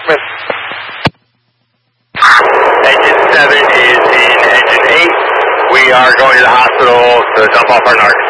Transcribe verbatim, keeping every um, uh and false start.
Miss. Engine seven is in engine eight. We are going to the hospital to dump off our narcs.